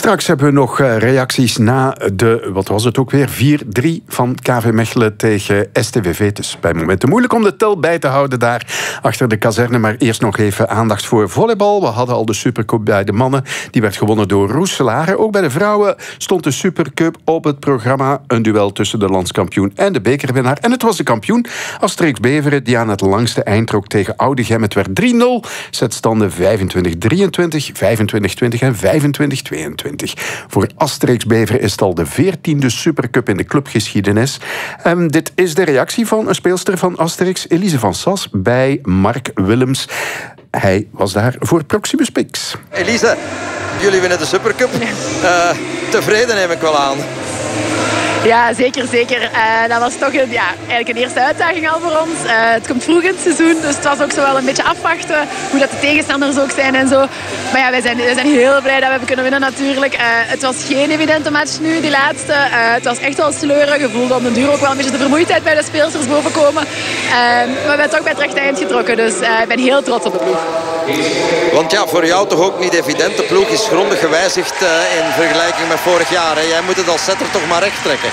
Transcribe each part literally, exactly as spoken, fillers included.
Straks hebben we nog reacties na de, wat was het ook weer, vier drie van K V Mechelen tegen S T V V. Het is bij momenten moeilijk om de tel bij te houden daar achter de kazerne. Maar eerst nog even aandacht voor volleybal. We hadden al de Supercup bij de mannen. Die werd gewonnen door Roeselare. Ook bij de vrouwen stond de Supercup op het programma. Een duel tussen de landskampioen en de bekerwinnaar. En het was de kampioen, Asterix Beveren, die aan het langste eind trok tegen Oudegem. Het werd drie nul. Zetstanden vijfentwintig drieëntwintig, vijfentwintig twintig en vijfentwintig tweeëntwintig. Voor Asterix Beveren is het al de veertiende Supercup in de clubgeschiedenis. En dit is de reactie van een speelster van Asterix, Elise van Sas, bij Mark Willems. Hij was daar voor Proximus Pix. Elise, jullie winnen de Supercup. Uh, tevreden neem ik wel aan. Ja, zeker, zeker. Uh, dat was toch een, ja, eigenlijk een eerste uitdaging al voor ons. Uh, het komt vroeg in het seizoen, dus het was ook zo wel een beetje afwachten hoe dat de tegenstanders ook zijn en zo. Maar ja, wij zijn, wij zijn heel blij dat we hebben kunnen winnen natuurlijk. Uh, het was geen evidente match nu, die laatste. Uh, het was echt wel sleurig. Je voelde om de duur ook wel een beetje de vermoeidheid bij de speelsters bovenkomen. Uh, maar we hebben toch bij het rechte eind getrokken, dus uh, ik ben heel trots op de ploeg. Want ja, voor jou toch ook niet evident. De ploeg is grondig gewijzigd uh, in vergelijking met vorig jaar. Hè. Jij moet het als setter toch maar recht trekken.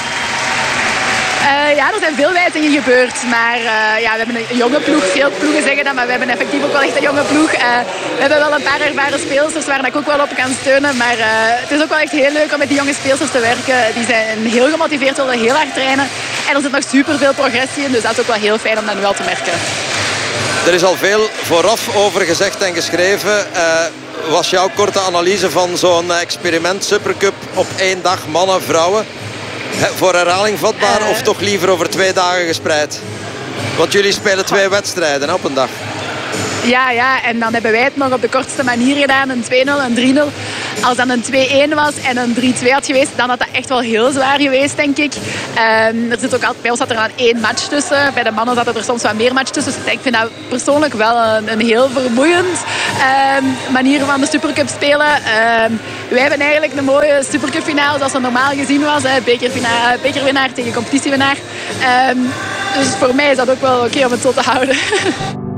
Uh, ja, er zijn veel wijzigingen gebeurd, maar uh, ja, we hebben een jonge ploeg. Veel ploegen zeggen dat, maar we hebben effectief ook wel echt een jonge ploeg. Uh, we hebben wel een paar ervaren speelsters waar ik ook wel op kan steunen, maar uh, het is ook wel echt heel leuk om met die jonge speelsters te werken. Die zijn heel gemotiveerd, willen heel hard trainen en er zit nog superveel progressie in, dus dat is ook wel heel fijn om dat nu al te merken. Er is al veel vooraf over gezegd en geschreven. Uh, was jouw korte analyse van zo'n experiment Supercup op één dag, mannen, vrouwen, voor herhaling vatbaar uh, of toch liever over twee dagen gespreid? Want jullie spelen twee wedstrijden op een dag. Ja, ja, en dan hebben wij het nog op de kortste manier gedaan. Een twee nul, een drie nul. Als dat een twee-één was en een drie twee had geweest, dan had dat echt wel heel zwaar geweest, denk ik. Um, er zit ook altijd, bij ons zat er dan één match tussen. Bij de mannen zat er soms wat meer match tussen. Dus ik vind dat persoonlijk wel een, een heel vermoeiend um, manier van de Supercup spelen. Um, wij hebben eigenlijk een mooie Supercup finale zoals dat normaal gezien was. Hè. Bekerwinnaar, bekerwinnaar tegen competitiewinnaar. Um, dus voor mij is dat ook wel oké okay om het zo te houden.